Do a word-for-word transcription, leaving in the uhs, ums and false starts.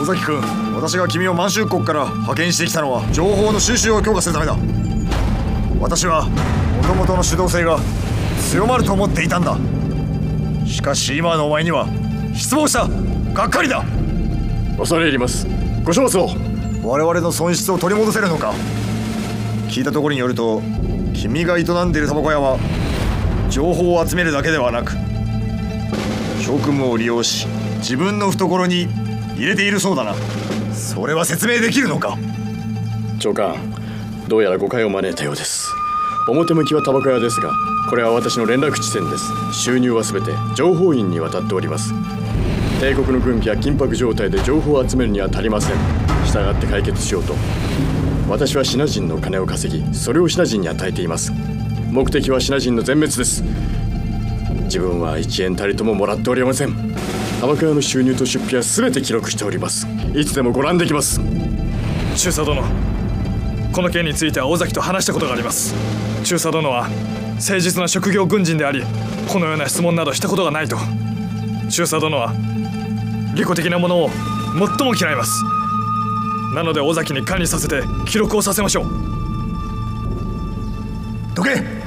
尾崎君、私が君を満州国から派遣してきたのは情報の収集を強化するためだ。私はもともとの主導性が強まると思っていたんだ。しかし今のお前には失望した。がっかりだ。 恐れ入ります。ご承知を。 我々の損失を取り戻せるのか。聞いたところによると、君が営んでいるタバコ屋は情報を集めるだけではなく、職務を利用し自分の懐に入れているそうだな。それは説明できるのか。 長官、どうやら誤解を招いたようです。表向きはタバコ屋ですが、これは私の連絡地点です。収入は全て情報員に渡っております。帝国の軍備は緊迫状態で情報を集めるには足りません。従って解決しようと私はシナ人の金を稼ぎ、それをシナ人に与えています。目的はシナ人の全滅です。自分はいちえんたりとももらっておりません。タバコ屋の収入と出費は全て記録しております。いつでもご覧できます。 中佐殿、この件については尾崎と話したことがあります。中佐殿は誠実な職業軍人であり、このような質問などしたことがないと。中佐殿は利己的なものを最も嫌います。なので尾崎に管理させて記録をさせましょう。 どけ。